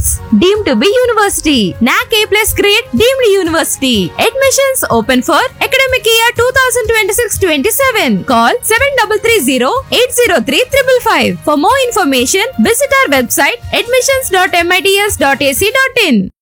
MITs deemed to be university. NAC A+ grade deemed university. Admissions open for academic year 2026-27. Call 7330-803-555. For more information, visit our website admissions.mits.ac.in.